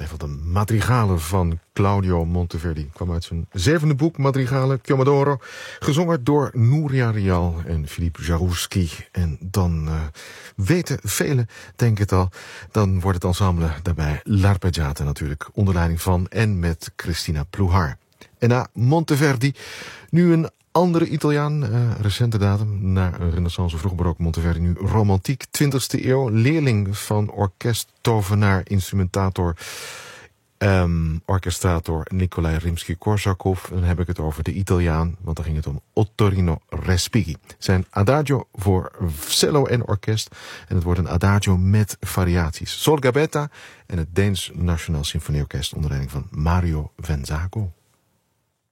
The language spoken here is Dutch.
Een van de madrigalen van Claudio Monteverdi kwam uit zijn 7e boek, Madrigalen Chiomodoro, gezongen door Nuria Rial en Philippe Jarouski. En dan weten velen, denk het al, dan wordt het ensemble daarbij L'Arpeggiata natuurlijk, onder leiding van en met Cristina Pluhar. En na Monteverdi nu een andere Italiaan, recente datum, na een renaissance vroegbarok Monteverdi, nu romantiek, 20e eeuw, leerling van orkesttovenaar, instrumentator, orchestrator Nikolai Rimsky-Korsakov. Dan heb ik het over de Italiaan, want dan ging het om Ottorino Respighi. Zijn adagio voor cello en orkest. En het wordt een adagio met variaties. Sol Gabetta en het Deens Nationaal Symfonieorkest onder leiding van Mario Venzago.